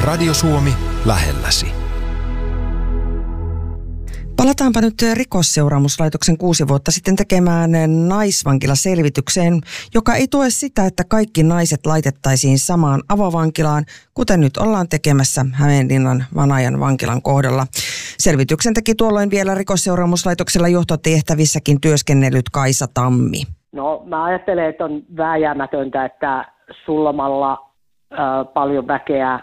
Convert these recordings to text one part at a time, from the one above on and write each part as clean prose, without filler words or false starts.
Radio Suomi lähelläsi. Palataanpa nyt Rikosseuraamuslaitoksen 6 vuotta sitten tekemään naisvankilaselvitykseen, joka ei tue sitä, että kaikki naiset laitettaisiin samaan avovankilaan, kuten nyt ollaan tekemässä Hämeenlinnan Vanajan vankilan kohdalla. Selvityksen teki tuolloin vielä Rikosseuraamuslaitoksella johtotehtävissäkin työskennellyt Kaisa Tammi. No mä ajattelen, että on vääjäämätöntä, että sullamalla paljon väkeä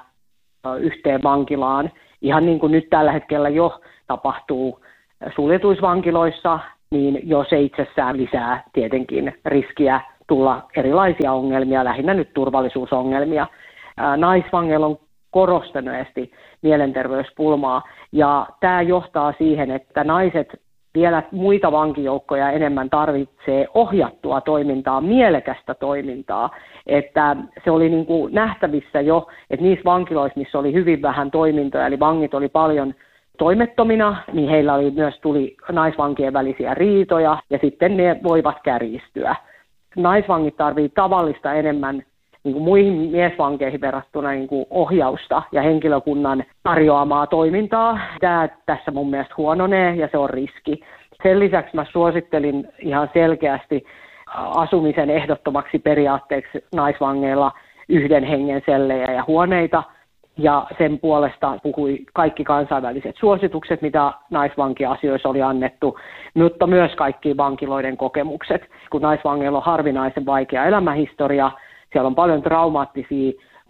yhteen vankilaan, ihan niin kuin nyt tällä hetkellä jo tapahtuu suljetuisvankiloissa, niin jo se itsessään lisää tietenkin riskiä tulla erilaisia ongelmia, lähinnä nyt turvallisuusongelmia. Naisvangeilla on korostuneesti mielenterveyspulmaa, ja tämä johtaa siihen, että naiset vielä muita vankijoukkoja enemmän tarvitsee ohjattua toimintaa, mielekästä toimintaa. Että se oli niin kuin nähtävissä jo, että niissä vankiloissa, missä oli hyvin vähän toimintoja, eli vangit oli paljon toimettomina, niin heillä tuli naisvankien välisiä riitoja, ja sitten ne voivat kärjistyä. Naisvangit tarvitsevat tavallista enemmän niin kuin muihin miesvankeihin verrattuna niin kuin ohjausta ja henkilökunnan tarjoamaa toimintaa. Tämä tässä mun mielestä huononee, ja se on riski. Sen lisäksi mä suosittelin ihan selkeästi asumisen ehdottomaksi periaatteeksi naisvangeilla 1 hengen sellejä ja huoneita. Ja sen puolesta puhui kaikki kansainväliset suositukset, mitä naisvankiasioissa oli annettu, mutta myös kaikki vankiloiden kokemukset. Kun naisvangeilla on harvinaisen vaikea elämähistoria, siellä on paljon traumaattisia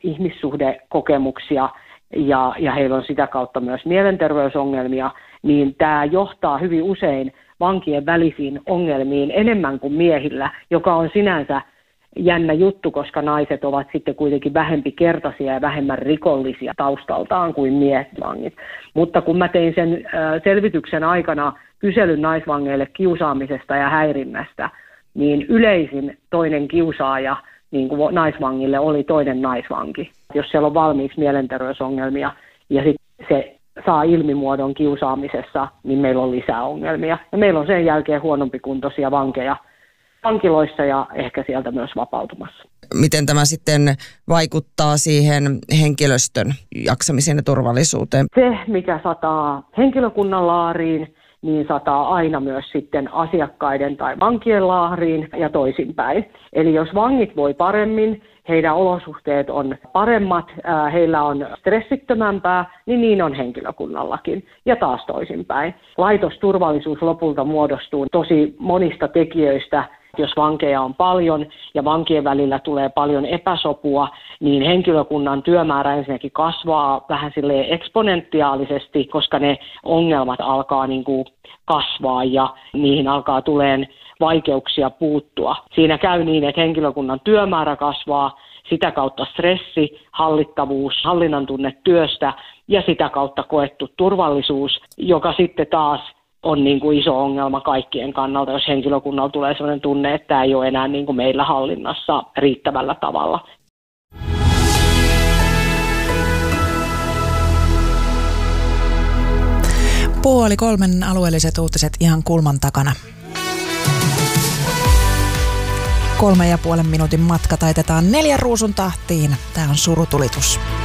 ihmissuhdekokemuksia ja heillä on sitä kautta myös mielenterveysongelmia, niin tämä johtaa hyvin usein vankien välisiin ongelmiin enemmän kuin miehillä, joka on sinänsä jännä juttu, koska naiset ovat sitten kuitenkin vähempikertaisia ja vähemmän rikollisia taustaltaan kuin miesvangit. Mutta kun mä tein sen selvityksen aikana kyselyn naisvangeille kiusaamisesta ja häirinnästä, niin yleisin toinen kiusaaja niin kuin naisvangille oli toinen naisvanki. Jos siellä on valmiiksi mielenterveysongelmia ja sitten se saa ilmimuodon kiusaamisessa, niin meillä on lisää ongelmia. Ja meillä on sen jälkeen huonompikuntoisia vankeja vankiloissa ja ehkä sieltä myös vapautumassa. Miten tämä sitten vaikuttaa siihen henkilöstön jaksamiseen ja turvallisuuteen? Se, mikä sataa henkilökunnan laariin, niin sataa aina myös sitten asiakkaiden tai vankien laariin ja toisinpäin. Eli jos vangit voi paremmin, heidän olosuhteet on paremmat, heillä on stressittömämpää, niin on henkilökunnallakin. Ja taas toisinpäin. Laitosturvallisuus lopulta muodostuu tosi monista tekijöistä. Jos vankeja on paljon ja vankien välillä tulee paljon epäsopua, niin henkilökunnan työmäärä ensinnäkin kasvaa vähän silleen eksponentiaalisesti, koska ne ongelmat alkaa niin kuin kasvaa ja niihin alkaa tulemaan vaikeuksia puuttua. Siinä käy niin, että henkilökunnan työmäärä kasvaa, sitä kautta stressi, hallittavuus, hallinnan tunne työstä ja sitä kautta koettu turvallisuus, joka sitten taas on niin kuin iso ongelma kaikkien kannalta, jos henkilökunnalla tulee sellainen tunne, että tämä ei ole enää niin kuin meillä hallinnassa riittävällä tavalla. Puoli 3 alueelliset uutiset ihan kulman takana. 3,5 minuutin matka taitetaan 4 ruusun tahtiin. Tämä on Surutulitus.